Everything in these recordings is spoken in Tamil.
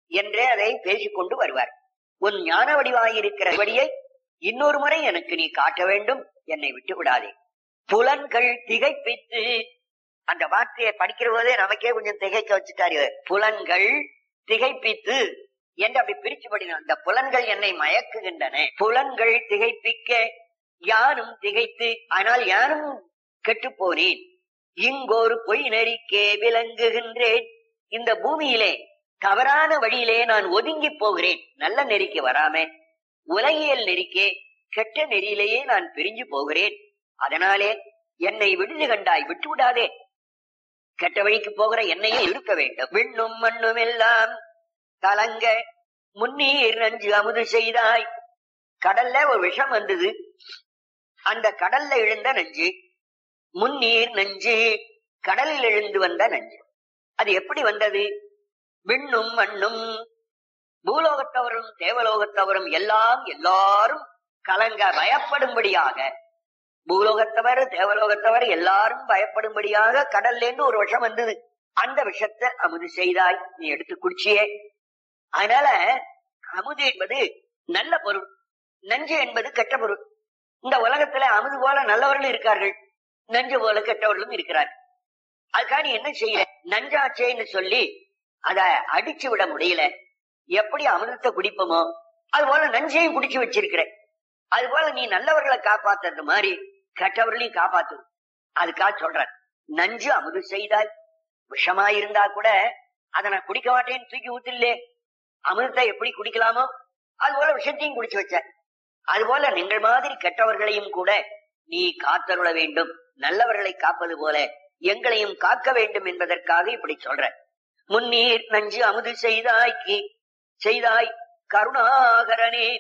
என்றே அதை பேசிக்கொண்டு வருவார். உன் ஞான வடிவாயிருக்கிற வழியை இன்னொரு முறை எனக்கு நீ காட்ட வேண்டும், என்னை விட்டு விடாதே. புலன்கள் திகைப்பித்து, அந்த வார்த்தையை படிக்கிற போதே நமக்கே கொஞ்சம் திகைக்க வச்சுட்டாரு. புலன்கள் திகைப்பித்து என்று அப்படி பிரிச்சு படிக்கணும். அந்த புலன்கள் என்னை மயக்குகின்றன, புலன்கள் திகைப்பிக்க யானும் திகைத்து, ஆனால் யானும் கெட்டு போனேன். இங்கொரு பொய் நெறிக்கே விளங்குகின்றேன். இந்த பூமியிலே தவறான வழியிலே நான் ஒதுங்கி போகிறேன். நல்ல நெறிக்கு வராம உலகியல் நெறிக்கே கெட்ட நெறியிலேயே நான் பிரிஞ்சு போகிறேன். அதனாலே என்னை விடுது கண்டாய், விட்டு விடாதே. கெட்ட வழிக்கு போகிற என்னையே இருக்க வேண்டும். விண்ணும் மண்ணும் எல்லாம் கலங்க முன்னீர் நஞ்சு அமுது செய்தாய். கடல்ல ஒரு விஷம் வந்தது, அந்த கடல்ல எழுந்த நஞ்சு. முன்னீர் நஞ்சு, கடலில் எழுந்து வந்த நஞ்சு. அது எப்படி வந்தது? விண்ணும் மண்ணும், பூலோகத்தவரும் தேவலோகத்தவரும் எல்லாரும் கலங்க பயப்படும்படியாக, பூலோகத்தவர் தேவலோகத்தவர் எல்லாரும் பயப்படும்படியாக கடல்லேருந்து ஒரு விஷம் வந்தது. அந்த விஷத்தை அமுது செய்தாய், நீ எடுத்து குடிச்சியே. அதனால அமுது என்பது நல்ல பொருள், நஞ்சு என்பது கெட்ட பொருள். இந்த உலகத்துல அமுது போல நல்லவர்களும் இருக்கார்கள், நஞ்சு போல கெட்டவர்களும் இருக்கிறார்கள். அதுக்காக நீ என்ன செய்யற? நஞ்சாச்சேன்னு சொல்லி அத அடிச்சு விட முடியல. எப்படி அமிர்தத்தை குடிப்போமோ அது போல நஞ்சையும் குடிச்சு வச்சிருக்கிற. அது போல நீ நல்லவர்களை காப்பாத்துறது மாதிரி கெட்டவர்களையும் காப்பாத்து. அதுக்காக சொல்ற, நஞ்சு அமுது செய்தால் விஷமாயிருந்தா கூட அதை நான் குடிக்க மாட்டேன்னு தூக்கி ஊத்திலே. அமிர்தத்தை எப்படி குடிக்கலாமோ அது போல விஷத்தையும் குடிச்சு வச்ச. அது போல நீங்கள் மாதிரி கெட்டவர்களையும் கூட நீ காத்தருள வேண்டும். நல்லவர்களை காப்பது போல எங்களையும் காக்க வேண்டும் என்பதற்காக இப்படி சொல்ற. முன்னீர் நஞ்சு அமுது செய்தாய் கருணாகரனே.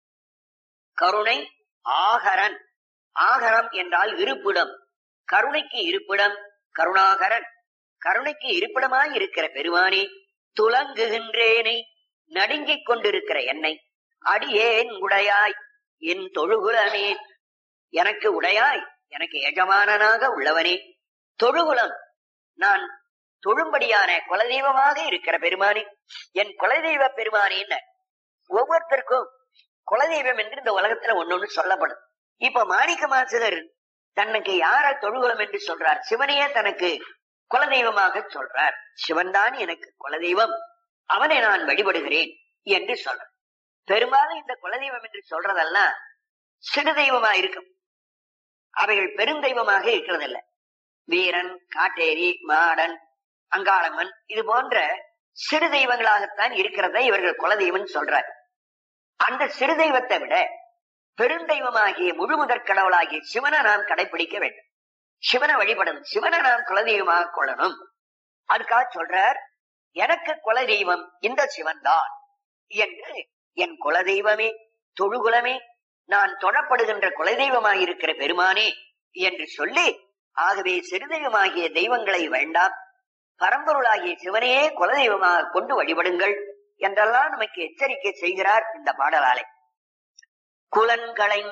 கருணை ஆகரன், ஆகரம் என்றால் இருப்பிடம். கருணைக்கு இருப்பிடம் கருணாகரன். கருணைக்கு இருப்பிடமாய் இருக்கிற பெருமானே, துலங்குகின்றேனை, நடுங்கிக் கொண்டிருக்கிற என்னை, அடியேன் உடையாய் என் தொழுகுலமே. எனக்கு உடையாய், எனக்கு எஜமானனாக உள்ளவனே. தொழுகுலம், நான் தொழும்படியான குலதெய்வமாக இருக்கிற பெருமானே, என் குலதெய்வ பெருமானேன்னு. ஒவ்வொருத்தருக்கும் குலதெய்வம் என்று இந்த உலகத்துல ஒன்னொன்னு சொல்லப்படும். இப்ப மாணிக்க வாசகர் தனக்கு யார தொழுகுலம் என்று சொல்றார்? சிவனையே தனக்கு குலதெய்வமாக சொல்றார். சிவன் தான் எனக்கு குலதெய்வம், அவனை நான் வழிபடுகிறேன் என்று சொல்றார். பெரும்பாலும் இந்த குலதெய்வம் என்று சொல்றதெல்லாம் சிறு தெய்வமா இருக்கும், அவைகள் பெருந்தெய்வமாக இருக்கிறதில்லை. வீரன், காட்டேரி, மாடன், அங்காளம்மன் இது போன்ற சிறு தெய்வங்களாகத்தான் இருக்கிறத இவர்கள் குலதெய்வம் சொல்றார். அந்த சிறு தெய்வத்தை விட பெருந்தெய்வமாகிய முழு முதற் கடவுளாகிய சிவனை நாம் கடைபிடிக்க வேண்டும். சிவனை வழிபடணும், சிவனை நாம் குலதெய்வமாக கொள்ளணும். அதுக்காக சொல்றார், எனக்கு குலதெய்வம் இந்த சிவன் தான் என்று. என் குலதெய்வமே, தொழுகுலமே, நான் தொழப்படுகின்ற குலதெய்வமாயிருக்கிற பெருமானே என்று சொல்லி, ஆகவே சிறுதெய்வமாகிய தெய்வங்களை வேண்டாம், பரம்பொருளாகிய சிவனையே குலதெய்வமாக கொண்டு வழிபடுங்கள் என்றெல்லாம் நமக்கு எச்சரிக்கை செய்கிறார் இந்த பாடலாலே. குலன்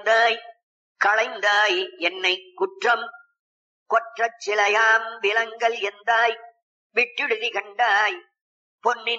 களைந்தாய் என்னை குற்றம் கொற்றச் சிலையாம் விலங்கல் எந்தாய் விட்டுடுதி கண்டாய் பொன்னின்